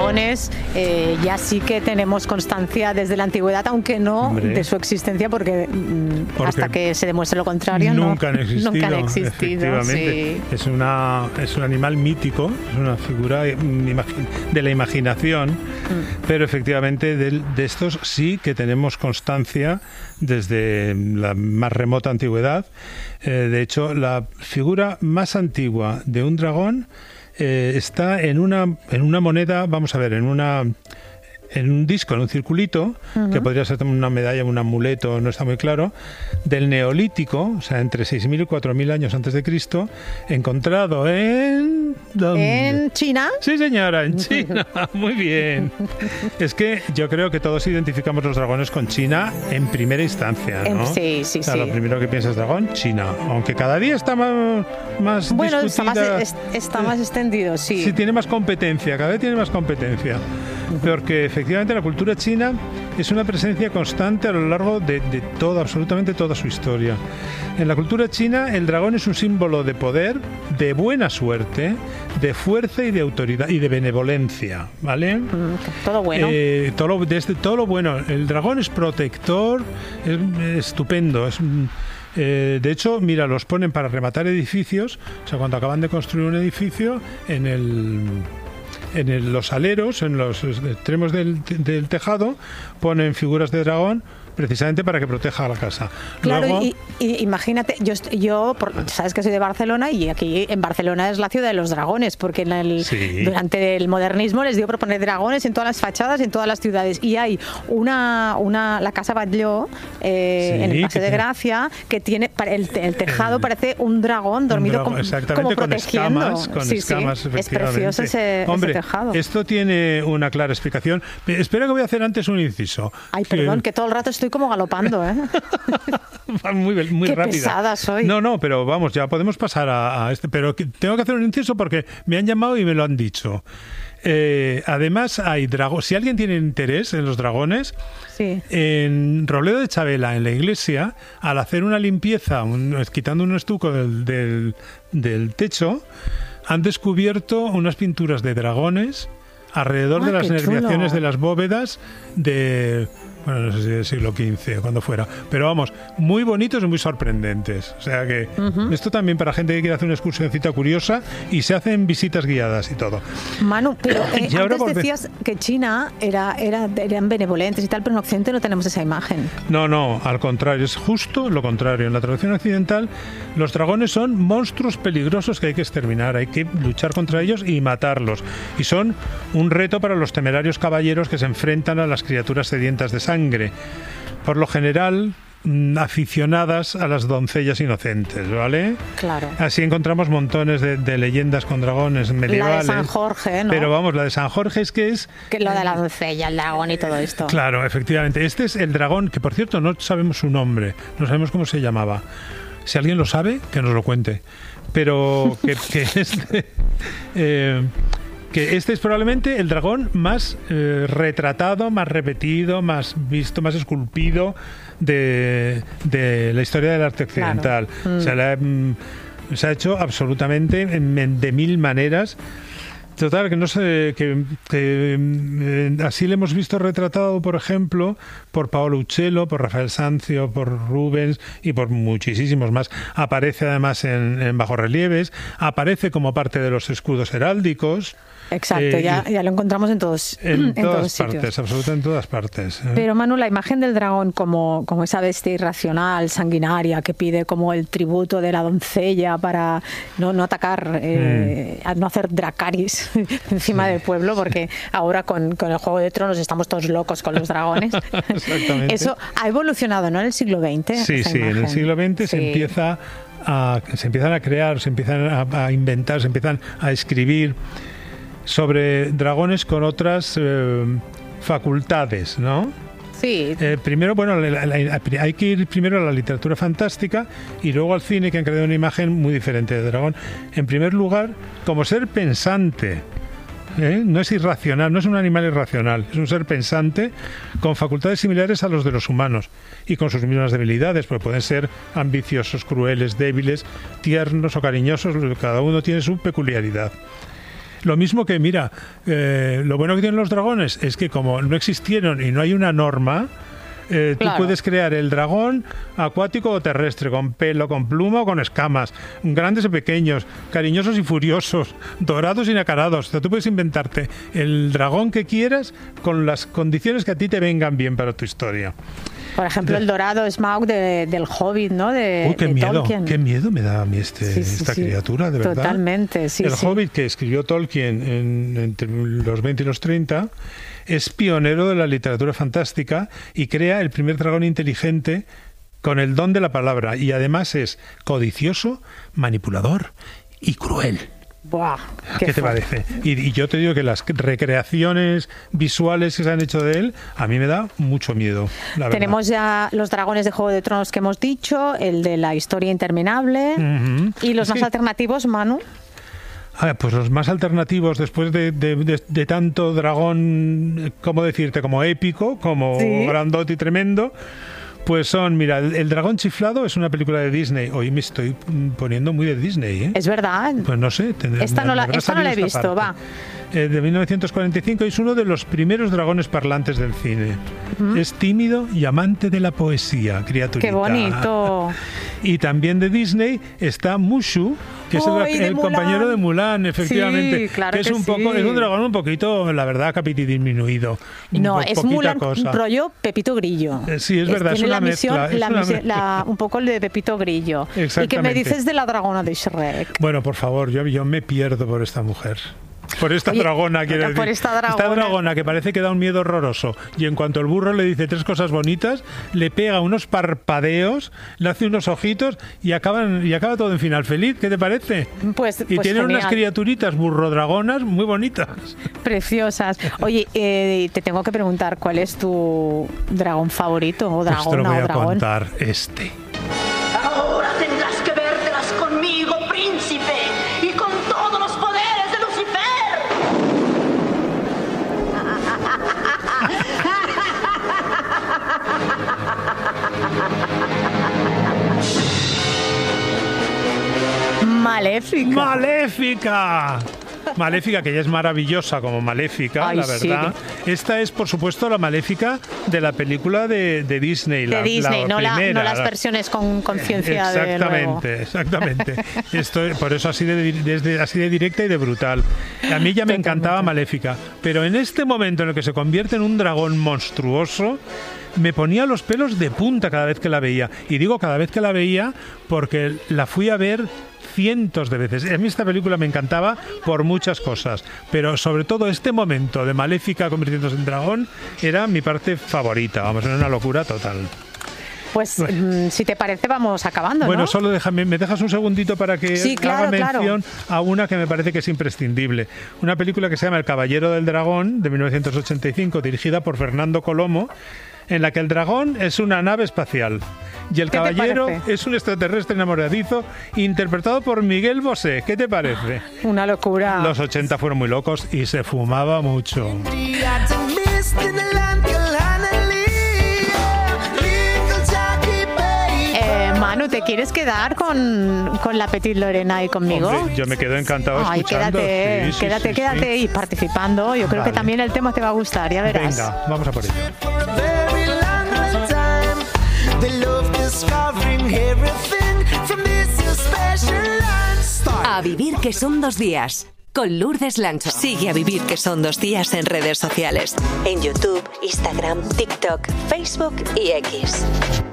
dragones ya sí que tenemos constancia desde la antigüedad, aunque no de su existencia, porque hasta que se demuestre lo contrario nunca han existido. Nunca han existido, sí. Es un animal mítico, es una figura de la imaginación, pero efectivamente de estos sí que tenemos constancia desde la más remota antigüedad. De hecho, la figura más antigua de un dragón está en una moneda, vamos a ver, en un disco, en un circulito, que podría ser una medalla, un amuleto, no está muy claro, del Neolítico, o sea, entre 6.000 y 4.000 años antes de Cristo, encontrado en... ¿dónde? ¿En China? Sí, señora, en China. Muy bien. Es que yo creo que todos identificamos los dragones con China en primera instancia, ¿no? Sí. O sea, lo primero que piensas dragón, China. Aunque cada día está más bueno, discutida. Está más extendido, sí. Sí, tiene más competencia, cada vez tiene más competencia. Porque efectivamente la cultura china es una presencia constante a lo largo de absolutamente toda su historia. En la cultura china el dragón es un símbolo de poder, de buena suerte, de fuerza y de autoridad y de benevolencia, ¿vale? Todo bueno. Todo lo bueno. El dragón es protector, es estupendo, de hecho, mira, los ponen para rematar edificios. O sea, cuando acaban de construir un edificio, en los aleros, en los extremos del tejado, ponen figuras de dragón precisamente para que proteja la casa. Claro, luego, y imagínate, yo sabes que soy de Barcelona y aquí en Barcelona es la ciudad de los dragones, porque durante el modernismo les dio por poner dragones en todas las fachadas, en todas las ciudades, y hay la Casa Batlló en el Paseo de Gracia que tiene el tejado parece un dragón dormido como protegiendo. Con escamas, es precioso ese tejado. Esto tiene una clara explicación. Espera que voy a hacer antes un inciso. Ay, perdón, que todo el rato estoy como galopando, ¿eh? muy Qué rápida. pesada soy. No, pero vamos, ya podemos pasar a este. Pero tengo que hacer un inciso porque me han llamado y me lo han dicho. Además, hay dragones. Si alguien tiene interés en los dragones, en Robledo de Chavela, en la iglesia, al hacer una limpieza, quitando un estuco del techo, han descubierto unas pinturas de dragones alrededor de las nerviaciones de las bóvedas bueno, no sé si del siglo XV o cuando fuera, pero vamos, muy bonitos y muy sorprendentes. O sea que esto también para gente que quiere hacer una excursioncita curiosa, y se hacen visitas guiadas y todo. Manu, pero antes decías que China eran benevolentes y tal, pero en Occidente no tenemos esa imagen. No, al contrario, es justo lo contrario. En la tradición occidental, los dragones son monstruos peligrosos que hay que exterminar, hay que luchar contra ellos y matarlos. Y son un reto para los temerarios caballeros que se enfrentan a las criaturas sedientas de sangre. Por lo general, aficionadas a las doncellas inocentes, ¿vale? Claro. Así encontramos montones de leyendas con dragones medievales. La de San Jorge, ¿no? Pero vamos, la de San Jorge es que lo de la doncella, el dragón y todo esto. Claro, efectivamente. Este es el dragón, que por cierto no sabemos su nombre, no sabemos cómo se llamaba. Si alguien lo sabe, que nos lo cuente. Pero que este es probablemente el dragón más retratado, más repetido, más visto, más esculpido de la historia del arte occidental. Claro. Se ha hecho absolutamente de mil maneras. Total, que no sé, que así le hemos visto retratado, por ejemplo, por Paolo Uccello, por Rafael Sanzio, por Rubens y por muchísimos más. Aparece además en bajorrelieves, aparece como parte de los escudos heráldicos. Exacto, ya lo encontramos en todas partes, sitios. absolutamente en todas partes. Pero Manu, la imagen del dragón como esa bestia irracional, sanguinaria, que pide como el tributo de la doncella para no atacar, no hacer dracaris encima del pueblo, porque ahora con el Juego de Tronos estamos todos locos con los dragones. Exactamente. Eso ha evolucionado, ¿no? En el siglo XX. Sí, en el siglo XX se empiezan a crear, se empiezan a inventar, se empiezan a escribir sobre dragones con otras facultades, ¿no? Sí. Primero, bueno, hay que ir primero a la literatura fantástica y luego al cine, que han creado una imagen muy diferente de dragón. En primer lugar, como ser pensante. No es irracional, no es un animal irracional, es un ser pensante con facultades similares a los de los humanos y con sus mismas debilidades, porque pueden ser ambiciosos, crueles, débiles, tiernos o cariñosos, cada uno tiene su peculiaridad. Lo mismo que, mira, lo bueno que tienen los dragones es que como no existieron y no hay una norma, tú puedes crear el dragón acuático o terrestre, con pelo, con pluma o con escamas, grandes y pequeños, cariñosos y furiosos, dorados y nacarados. O sea, tú puedes inventarte el dragón que quieras con las condiciones que a ti te vengan bien para tu historia. Por ejemplo, el dorado Smaug del Hobbit, ¿no? De Tolkien. Qué miedo me da a mí esta criatura, de verdad. Totalmente, sí. El Hobbit que escribió Tolkien entre los 20 y los 30 es pionero de la literatura fantástica y crea el primer dragón inteligente con el don de la palabra, y además es codicioso, manipulador y cruel. Buah, ¿Qué te parece? Y yo te digo que las recreaciones visuales que se han hecho de él, a mí me da mucho miedo, la verdad. Tenemos ya los dragones de Juego de Tronos que hemos dicho, el de la historia interminable, y los más alternativos, Manu. Pues los más alternativos, después de tanto dragón, ¿cómo decirte? Como épico, como grandote y tremendo, pues son, mira, El dragón chiflado es una película de Disney. Hoy me estoy poniendo muy de Disney, ¿eh? Es verdad. Pues no sé. Esta no la he visto, va. De 1945, es uno de los primeros dragones parlantes del cine. Es tímido y amante de la poesía, criaturita. ¡Qué bonito! Y también de Disney está Mushu, que es el compañero de Mulan, efectivamente. Sí, claro que es un poco, es un dragón un poquito, la verdad, disminuido. No, es Mulan, un rollo Pepito Grillo. Sí, es verdad, es una mezcla. Un poco el de Pepito Grillo. ¿Y qué me dices de la dragona de Shrek? Bueno, por favor, yo me pierdo por esta mujer. Por esta dragona, quiero decir. Esta dragona que parece que da un miedo horroroso. Y en cuanto el burro le dice 3 cosas bonitas, le pega unos parpadeos, le hace unos ojitos y acaba todo en final feliz. ¿Qué te parece? Pues tienen genial. Unas criaturitas burrodragonas muy bonitas. Preciosas. Oye, te tengo que preguntar, ¿cuál es tu dragón favorito o dragona pues te lo voy a dragón? Contar Ahora tendrás que vértelas conmigo, príncipe, y con todos los poderes de Lucifer. ¡Maléfica! Maléfica, que ya es maravillosa como Maléfica, la verdad. Sí. Esta es, por supuesto, la Maléfica de la película de Disney. De Disney, no las versiones con conciencia de nuevo. Exactamente. Por eso así de directa y de brutal. A mí ya me encantaba Maléfica, pero en este momento en el que se convierte en un dragón monstruoso, me ponía los pelos de punta cada vez que la veía. Y digo cada vez que la veía porque la fui a ver cientos de veces. A mí esta película me encantaba por muchas cosas, pero sobre todo este momento de Maléfica convirtiéndose en dragón era mi parte favorita. Vamos, era una locura total. Pues si te parece vamos acabando, Bueno, ¿no? solo me dejas un segundito para que haga mención a una que me parece que es imprescindible. Una película que se llama El Caballero del Dragón, de 1985, dirigida por Fernando Colomo, en la que el dragón es una nave espacial y el caballero es un extraterrestre enamoradizo interpretado por Miguel Bosé. ¿Qué te parece? Una locura. Los 80 fueron muy locos y se fumaba mucho. Manu, ¿te quieres quedar con la Petit Lorena y conmigo? Hombre, yo me quedo encantado escuchando. Quédate y participando. Yo creo que también el tema te va a gustar, ya verás. Venga, vamos a por ello. A vivir que son 2 días. Con Lourdes Lancho. Sigue a Vivir que son 2 días en redes sociales. En YouTube, Instagram, TikTok, Facebook y X.